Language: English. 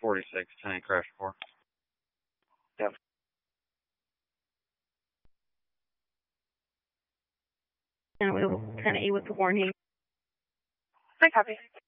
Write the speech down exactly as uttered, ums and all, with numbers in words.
forty-six, ten crash four. Yep. And we will ten eight with the warning. I copy.